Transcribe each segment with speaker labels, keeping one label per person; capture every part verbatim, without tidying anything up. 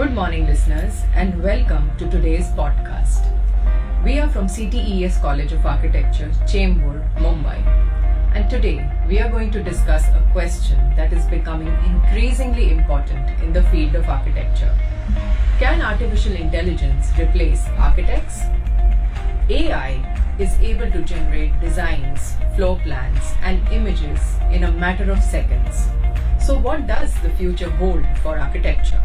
Speaker 1: Good morning, listeners, and welcome to today's podcast. We are from C T E S College of Architecture, Chembur, Mumbai. And today, we are going to discuss a question that is becoming increasingly important in the field of architecture. Can artificial intelligence replace architects? A I is able to generate designs, floor plans, and images in a matter of seconds. So what does the future hold for architecture?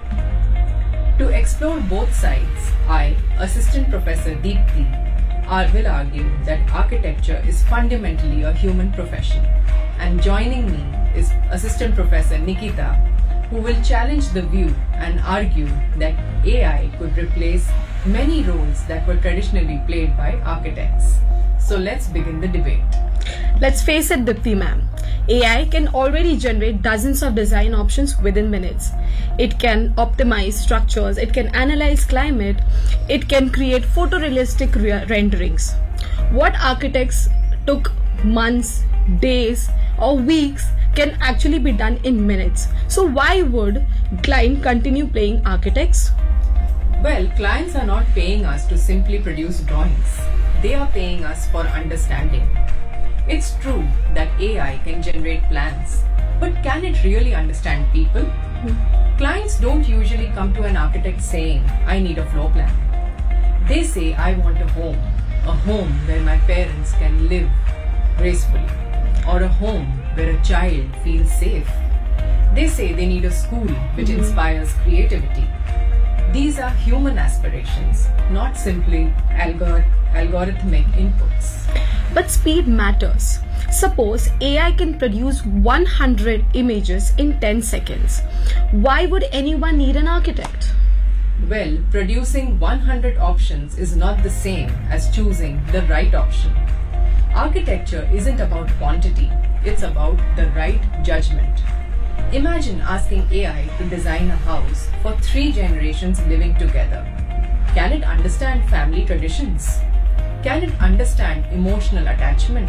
Speaker 1: To explore both sides, I, Assistant Professor Deepthi, are, will argue that architecture is fundamentally a human profession. And joining me is Assistant Professor Nikita, who will challenge the view and argue that A I could replace many roles that were traditionally played by architects. So let's begin the debate.
Speaker 2: Let's face it, Deepthi ma'am. A I can already generate dozens of design options within minutes. It can optimize structures, it can analyze climate, it can create photorealistic re- renderings. What architects took months, days, or weeks can actually be done in minutes. So why would client continue paying architects?
Speaker 1: Well, clients are not paying us to simply produce drawings. They are paying us for understanding. It's true that A I can generate plans, but can it really understand people? Mm-hmm. Clients don't usually come to an architect saying, I need a floor plan. They say, I want a home, a home where my parents can live gracefully, or a home where a child feels safe. They say they need a school which mm-hmm. inspires creativity. These are human aspirations, not simply algor- algorithmic inputs.
Speaker 2: But speed matters. Suppose A I can produce one hundred images in ten seconds. Why would anyone need an architect?
Speaker 1: Well, producing one hundred options is not the same as choosing the right option. Architecture isn't about quantity, it's about the right judgment. Imagine asking A I to design a house for three generations living together. Can it understand family traditions? Can it understand emotional attachment?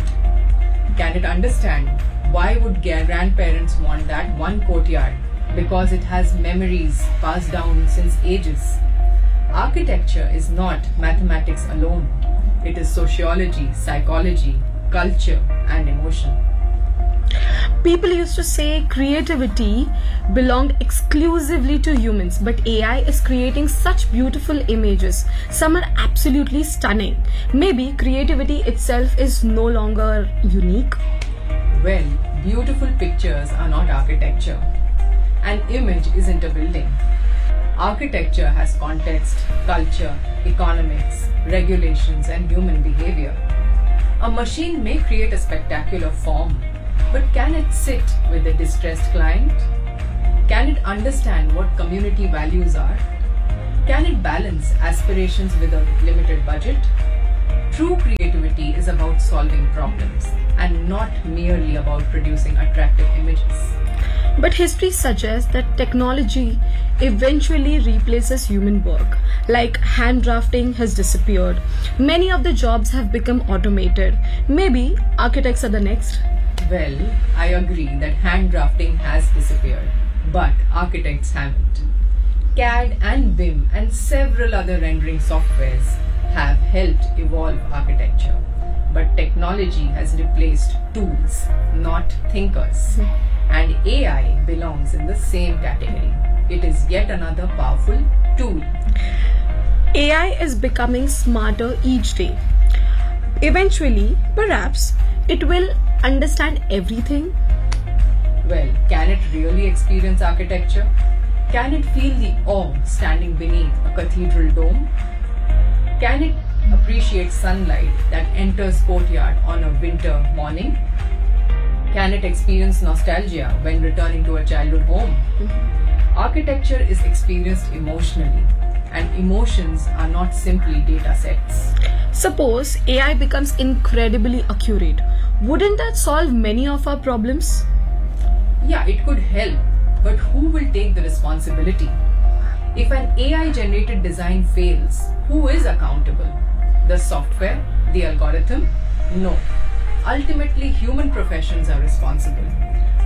Speaker 1: Can it understand why would grandparents want that one courtyard? Because it has memories passed down since ages. Architecture is not mathematics alone. It is sociology, psychology, culture, and emotion.
Speaker 2: People used to say creativity belonged exclusively to humans, but A I is creating such beautiful images. Some are absolutely stunning. Maybe creativity itself is no longer unique.
Speaker 1: Well, beautiful pictures are not architecture. An image isn't a building. Architecture has context, culture, economics, regulations, and human behavior. A machine may create a spectacular form, but can it sit with a distressed client? Can it understand what community values are? Can it balance aspirations with a limited budget? True creativity is about solving problems and not merely about producing attractive images.
Speaker 2: But history suggests that technology eventually replaces human work. Like hand drafting has disappeared. Many of the jobs have become automated. Maybe architects are the next.
Speaker 1: Well, I agree that hand drafting has disappeared, but architects haven't. C A D and B I M and several other rendering softwares have helped evolve architecture, but technology has replaced tools, not thinkers. And A I belongs in the same category. It is yet another powerful tool.
Speaker 2: A I is becoming smarter each day. Eventually, perhaps, it will understand everything?
Speaker 1: Well, can it really experience architecture? Can it feel the awe standing beneath a cathedral dome? Can it appreciate sunlight that enters courtyard on a winter morning? Can it experience nostalgia when returning to a childhood home? Mm-hmm. Architecture is experienced emotionally, and emotions are not simply data sets.
Speaker 2: Suppose A I becomes incredibly accurate. Wouldn't that solve many of our problems?
Speaker 1: Yeah, it could help, but who will take the responsibility? If an A I-generated design fails, who is accountable? The software? The algorithm? No. Ultimately, human professions are responsible.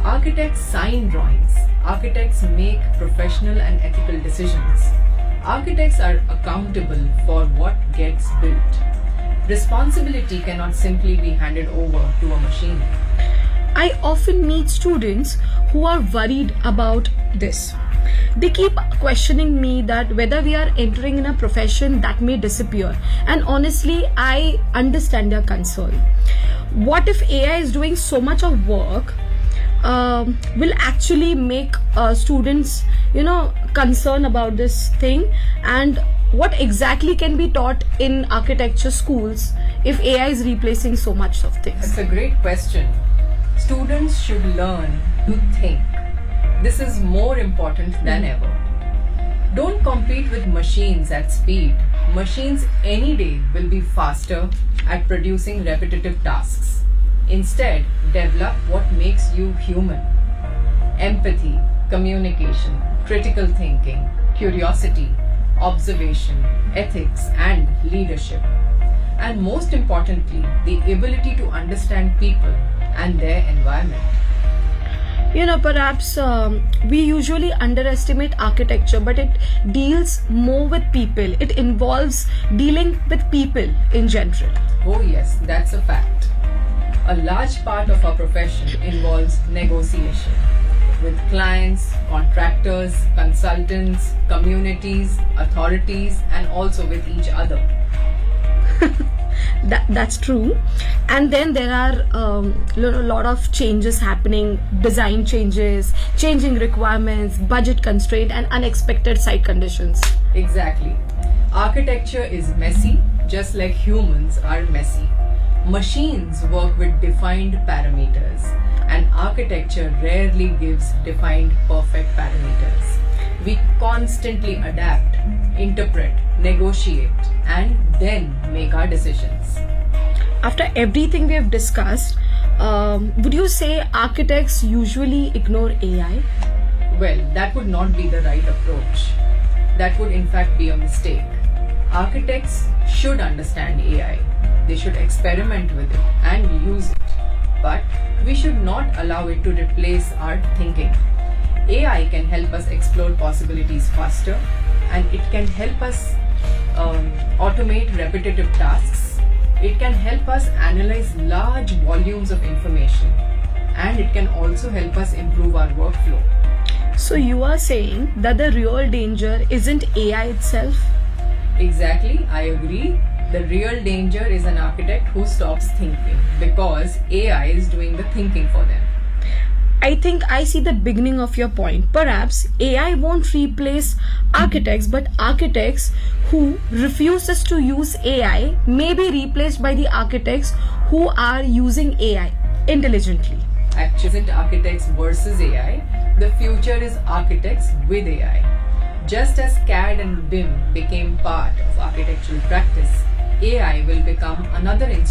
Speaker 1: Architects sign drawings. Architects make professional and ethical decisions. Architects are accountable for what gets built. Responsibility cannot simply be handed over to a machine.
Speaker 2: I often meet students who are worried about this. They keep questioning me that whether we are entering in a profession that may disappear. And honestly, I understand their concern. What if A I is doing so much of work um, will actually make uh, students, you know, concerned about this thing? And what exactly can be taught in architecture schools if A I is replacing so much of things?
Speaker 1: It's a great question. Students should learn to think. This is more important than ever. Don't compete with machines at speed. Machines any day will be faster at producing repetitive tasks. Instead, develop what makes you human. Empathy, communication, critical thinking, curiosity, observation, ethics, and leadership. And most importantly, the ability to understand people and their environment.
Speaker 2: You know, perhaps um, we usually underestimate architecture, but it deals more with people. It involves dealing with people in general.
Speaker 1: Oh yes, that's a fact. A large part of our profession involves negotiation with clients, contractors, consultants, communities, authorities, and also with each other.
Speaker 2: That, that's true. And then there are um, a lot of changes happening, design changes, changing requirements, budget constraint, and unexpected site conditions.
Speaker 1: Exactly. Architecture is messy, just like humans are messy. Machines work with defined parameters, and architecture rarely gives defined perfect parameters. We constantly adapt, interpret, negotiate, and then make our decisions.
Speaker 2: After everything we have discussed, um, would you say architects usually ignore A I?
Speaker 1: Well, that would not be the right approach. That would in fact be a mistake. Architects should understand A I. They should experiment with it and use it. But we should not allow it to replace our thinking. A I can help us explore possibilities faster, and it can help us um, automate repetitive tasks. It can help us analyze large volumes of information, and it can also help us improve our workflow.
Speaker 2: So you are saying that the real danger isn't A I itself?
Speaker 1: Exactly, I agree. The real danger is an architect who stops thinking because A I is doing the thinking for them.
Speaker 2: I think I see the beginning of your point. Perhaps A I won't replace architects, but architects who refuses to use A I may be replaced by the architects who are using A I intelligently.
Speaker 1: Actually, isn't architects versus A I? The future is architects with A I. Just as C A D and B I M became part of architectural practice, A I will become another instrument